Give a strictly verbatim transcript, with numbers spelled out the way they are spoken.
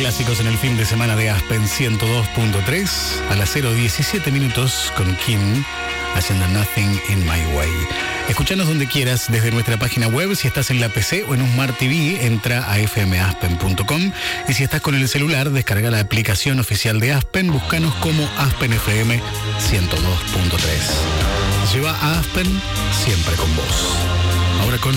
clásicos en el fin de semana de Aspen ciento dos punto tres a las cero diecisiete minutos con Kim haciendo Nothing in My Way. Escuchanos donde quieras desde nuestra página web. Si estás en la P C o en un Smart T V, entra a f m aspen punto com, y si estás con el celular, descarga la aplicación oficial de Aspen. Búscanos como Aspen F M ciento dos punto tres. Lleva a Aspen siempre con vos. Ahora con